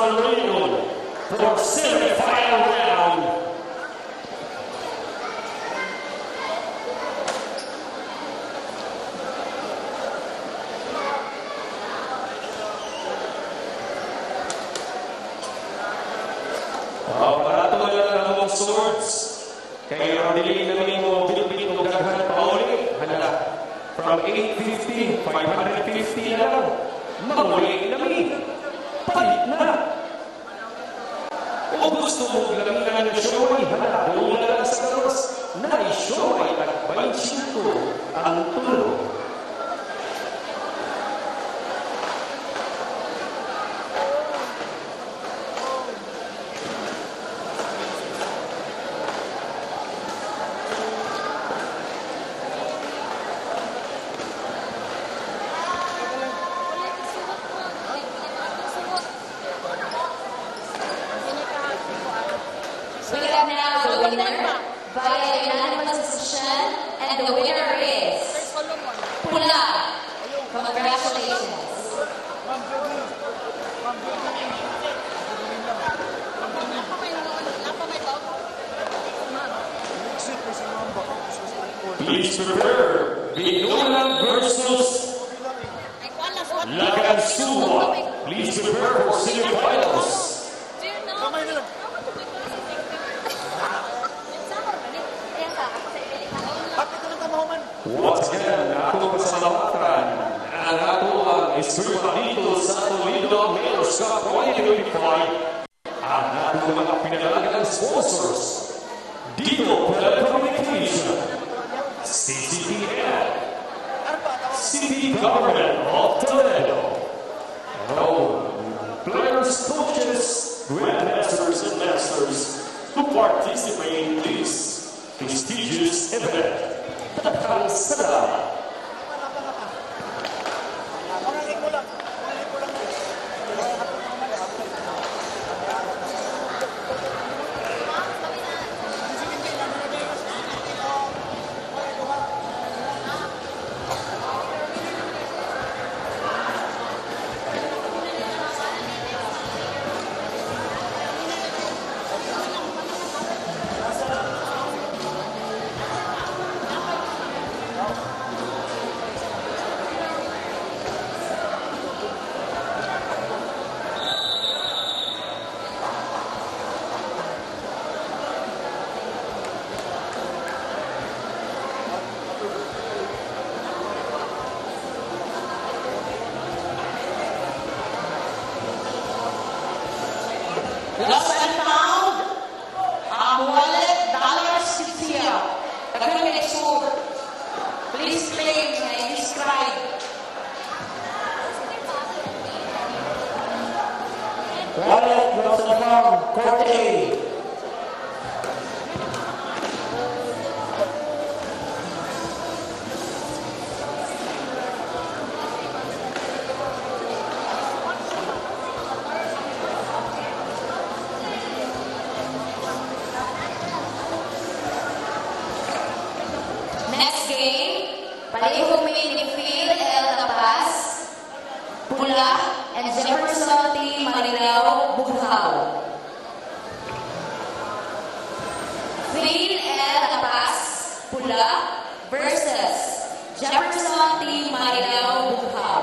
San Marino for semi-final round. Aparato na lang ang swords. Kaya nilin namin mo Pilipino gaghan pa uli. Hala, from 850, 550 na lang. Mamuli namin. Palit na. O gusto mo gaminan ng show ay hala, doon na lang sa gawas. Na-show ay nagbayin ko ang tulo. Please prepare Binolan versus Lagansua. Please prepare for semifinals. Once again, ako pasalamatan ang ato ang eskwela dito sa Toledo Mayors Cup 2025. Ang ato mga pinalalagang sponsors dito Telecommunication, CCTN, City Government of Toledo, players, coaches, grandmasters, and masters who participate in this prestigious event. Tatkang salamat. Lost and found, wallet, dollars, $60. Tagalang sword. Please claim and describe. Wallet, lost and found, Court A. Next game, Pareho Midfield El Tapaz, Pula, and Jefferson T. Marilao, Bughaw. Field El Tapaz, Pula versus Jefferson T. Marilao, Bughaw.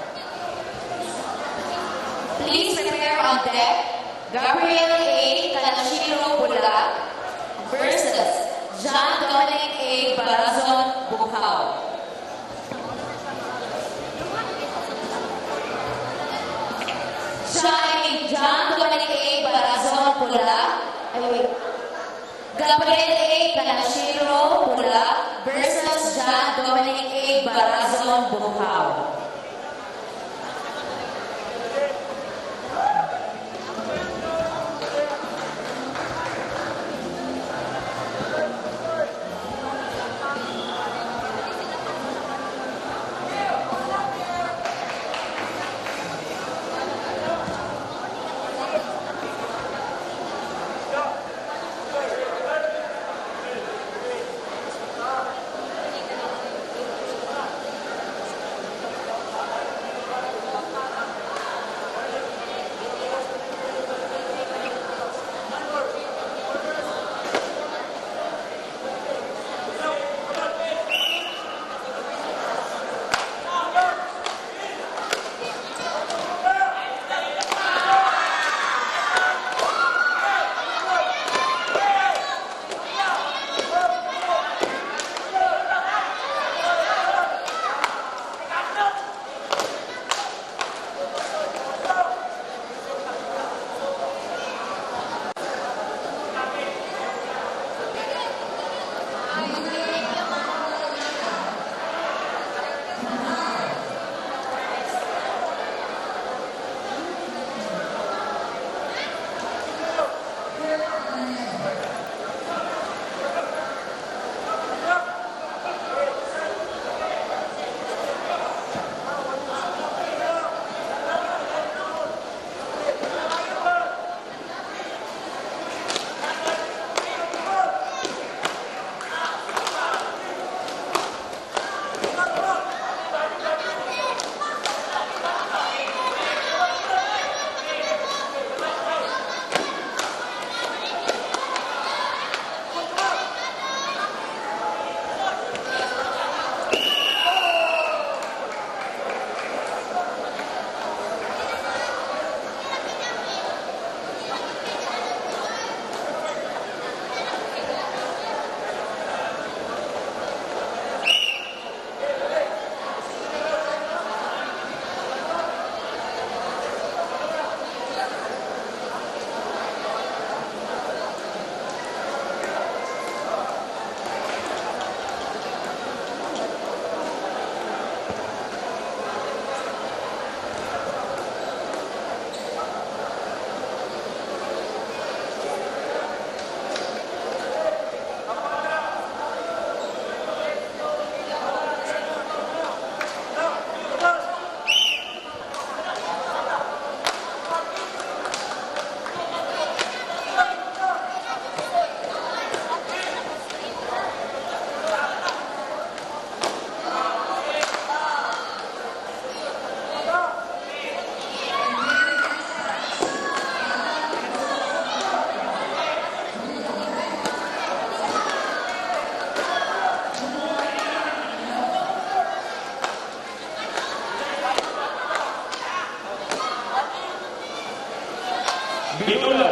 Please prepare on deck, Gabriel A. Calashiro, Pula versus John Dominic A. Barazon, Bughaw. John Dominic A. Barazon, Pula. Gabriel A. Calashiro, Pula versus John Dominic A. Barazon, Bughaw. Binula.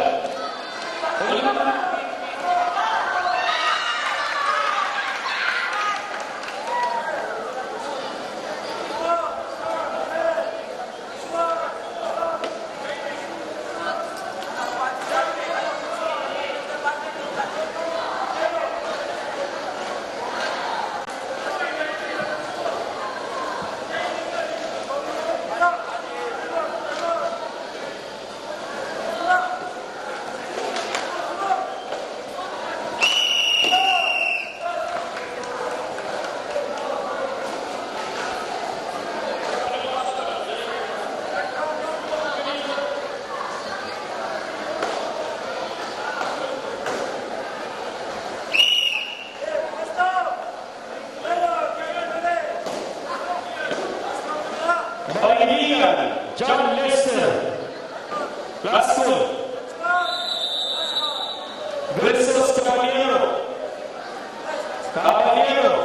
Kaibigan, John Lester. Last one. Versus Caballero. Caballero.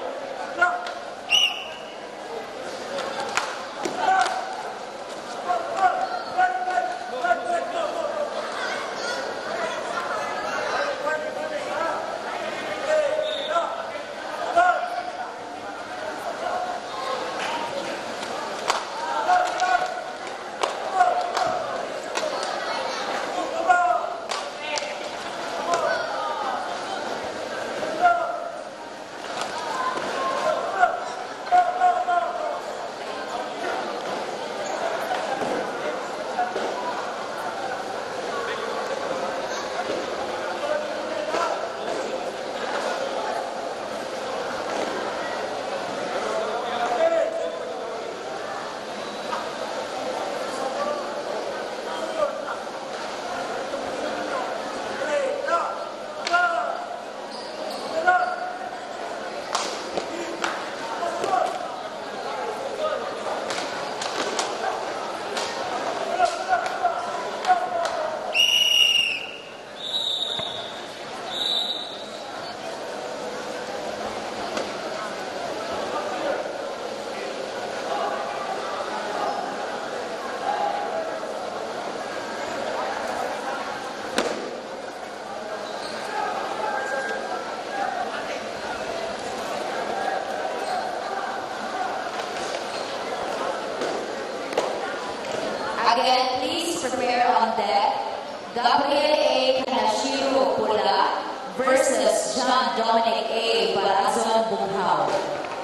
Again, please prepare on deck. Gabriel A. Kanashiro Pula versus John Dominic A. Barazon Bunghao.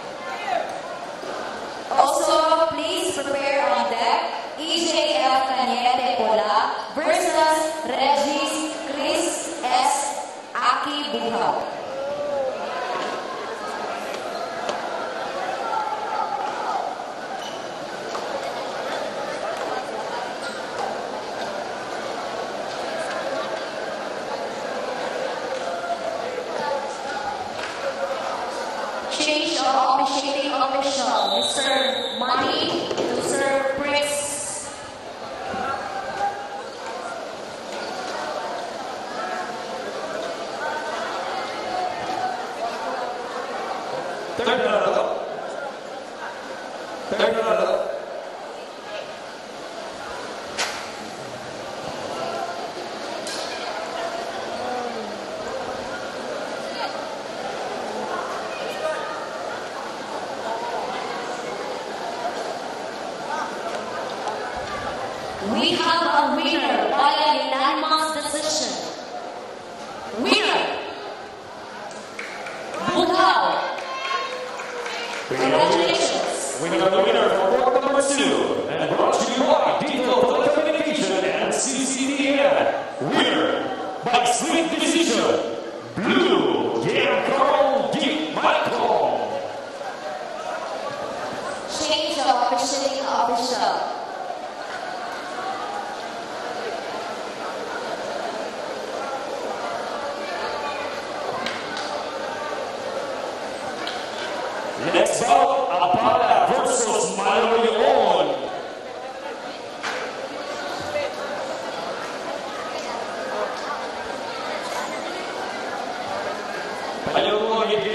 Also, please prepare on deck. EJF Cañete Pula versus Regis Chris S. Aki Bunghao. Change of officiating official, Mr. Money to Sir Prince. Third runner. We have a winner by a unanimous decision. Winner, Bunghao. Congratulations. We have a winner for court number 2, and brought to you by Detail Telecommunication and CCTN. Winner by split decision, Blue Giancarlo Di Michael. Change of officiating official. Next bout, Abala versus Maloyon. Maloyon